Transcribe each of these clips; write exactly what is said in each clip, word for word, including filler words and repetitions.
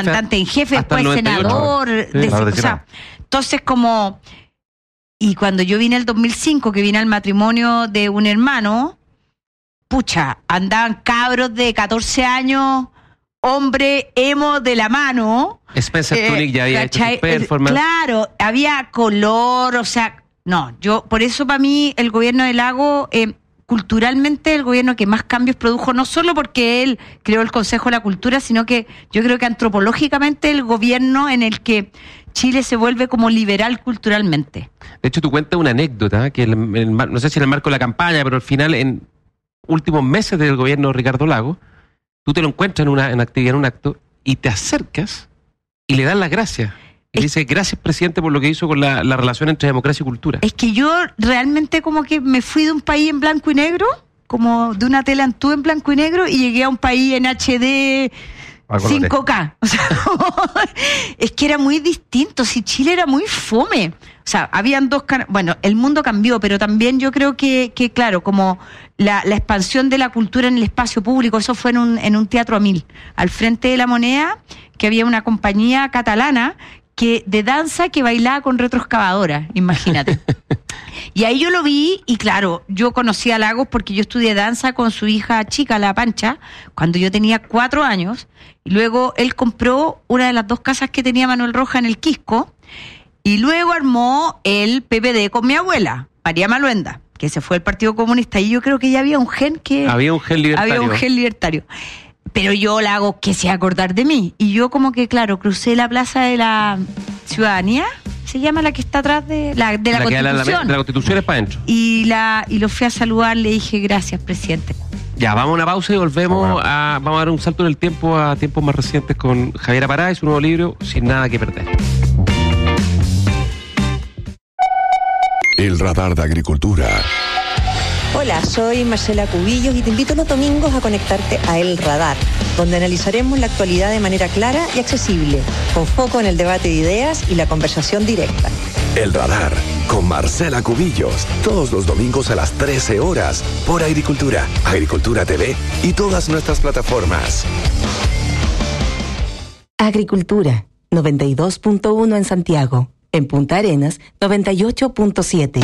comandante en jefe, después senador. Sí, de, o sea, entonces como... Y cuando yo vine el dos mil cinco, que vine al matrimonio de un hermano, pucha, andaban cabros de catorce años, hombre emo de la mano. Spencer eh, Tunick ya había ¿cachai? hecho su performance. Claro, había color, o sea, no, yo, por eso para mí el gobierno de Lagos, eh, culturalmente el gobierno que más cambios produjo, no solo porque él creó el Consejo de la Cultura, sino que yo creo que antropológicamente el gobierno en el que Chile se vuelve como liberal culturalmente. De hecho, tú cuentas una anécdota, que el, el, no sé si en el marco de la campaña, pero al final, en últimos meses del gobierno de Ricardo Lagos, tú te lo encuentras en una en actividad, en un acto, y te acercas y le das las gracias. Y es, dice, gracias, presidente, por lo que hizo con la, la relación entre democracia y cultura. Es que yo realmente como que me fui de un país en blanco y negro, como de una tele Antú en blanco y negro, y llegué a un país en H D cinco K. O sea, es que era muy distinto. Si Chile era muy fome. O sea, habían dos canales. Bueno, el mundo cambió, pero también yo creo que, que claro, como la, la expansión de la cultura en el espacio público, eso fue en un, en un teatro a mil, al frente de La Moneda, que había una compañía catalana que de danza que bailaba con retroexcavadora, imagínate. Y ahí yo lo vi, y claro, yo conocí a Lagos porque yo estudié danza con su hija chica, la Pancha, cuando yo tenía cuatro años, y luego él compró una de las dos casas que tenía Manuel Rojas en el Quisco, y luego armó el P P D con mi abuela, María Maluenda, que se fue al Partido Comunista, y yo creo que ya había un gen que... Había un gen libertario. Había un gen libertario. Pero yo la hago que se acordar de mí. Y yo como que, claro, crucé la Plaza de la Ciudadanía, se llama la que está atrás de la, de la, la Constitución. La, la, la Constitución es para adentro. Y, la, y lo fui a saludar, le dije, gracias, presidente. Ya, vamos a una pausa y volvemos a... Vamos a dar un salto en el tiempo a tiempos más recientes con Javiera Pará y su nuevo libro, Sin Nada que Perder. El radar de agricultura. Hola, soy Marcela Cubillos y te invito los domingos a conectarte a El Radar, donde analizaremos la actualidad de manera clara y accesible, con foco en el debate de ideas y la conversación directa. El Radar, con Marcela Cubillos, todos los domingos a las trece horas, por Agricultura, Agricultura T V y todas nuestras plataformas. Agricultura, noventa y dos punto uno en Santiago, en Punta Arenas, noventa y ocho punto siete.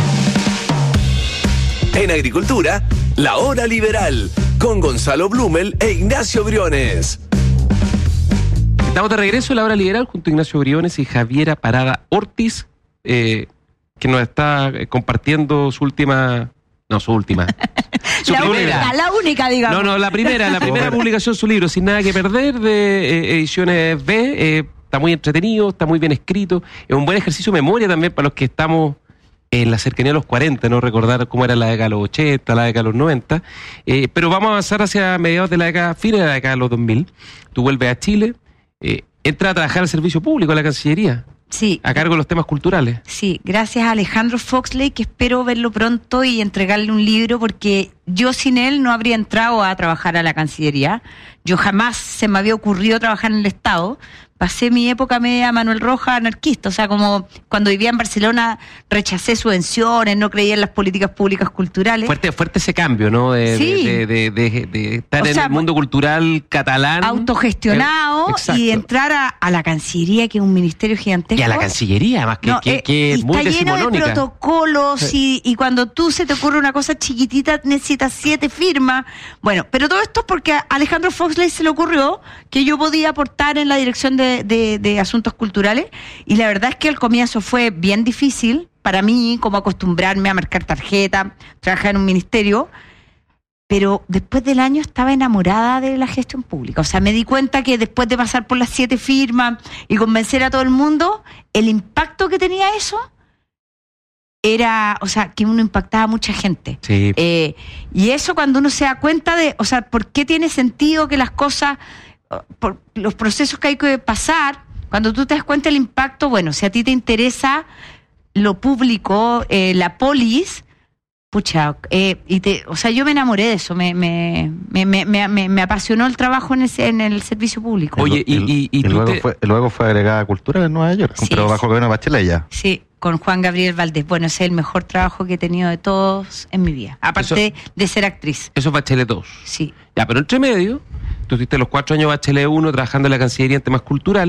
En Agricultura, La Hora Liberal, con Gonzalo Blumel e Ignacio Briones. Estamos de regreso en La Hora Liberal junto a Ignacio Briones y Javiera Parada Ortiz, eh, que nos está compartiendo su última... No, su última. Su la primera. única, la única, digamos. No, no, la primera, la primera publicación de su libro, Sin Nada que Perder, de eh, Ediciones B. Eh, está muy entretenido, está muy bien escrito. Es un buen ejercicio de memoria también para los que estamos... en la cercanía de los cuarenta, no recordar cómo era la década de los ochenta, la década de los noventa, eh, pero vamos a avanzar hacia mediados de la década, fines de la década de los dos mil. Tú vuelves a Chile, eh, entras a trabajar al servicio público, a la Cancillería, sí, a cargo de los temas culturales. Sí, gracias a Alejandro Foxley, que espero verlo pronto y entregarle un libro, porque yo sin él no habría entrado a trabajar a la Cancillería. Yo jamás se me había ocurrido trabajar en el Estado. Pasé mi época media Manuel Rojas anarquista, o sea, como cuando vivía en Barcelona rechacé subvenciones, no creía en las políticas públicas culturales. Fuerte, fuerte ese cambio, ¿no? De, sí. de, de, de, de, de estar o en sea, el mundo cultural catalán. Autogestionado eh, y entrar a, a la Cancillería, que es un ministerio gigantesco. Y a la Cancillería, más que, no, que, eh, que es muy decimonónica. Está lleno de protocolos sí. y, y cuando tú se te ocurre una cosa chiquitita necesitas siete firmas. Bueno, pero todo esto es porque a Alejandro Foxley se le ocurrió que yo podía aportar en la dirección de De, de, de asuntos culturales, y la verdad es que el comienzo fue bien difícil para mí, como acostumbrarme a marcar tarjeta, trabajar en un ministerio, pero después del año estaba enamorada de la gestión pública. O sea, me di cuenta que después de pasar por las siete firmas y convencer a todo el mundo, el impacto que tenía eso era, o sea, que uno impactaba a mucha gente. Sí. Eh, y eso cuando uno se da cuenta de, o sea, ¿por qué tiene sentido que las cosas... por los procesos que hay que pasar, cuando tú te das cuenta del impacto, bueno, si a ti te interesa lo público, eh, la polis, pucha, eh, y te, o sea, yo me enamoré de eso, me me me me, me, me apasionó el trabajo en, ese, en el servicio público. Oye, y, y, y, y luego, te... fue, luego fue agregada a Cultura en Nueva York, sí, pero bajo el gobierno de Bachelet ya. Sí, con Juan Gabriel Valdés. Bueno, ese es el mejor trabajo que he tenido de todos en mi vida, aparte eso, de ser actriz. Eso es Bachelet dos. Sí. Ya, pero entre medio, tú estuviste los cuatro años Bachelet uno trabajando en la Cancillería en temas culturales.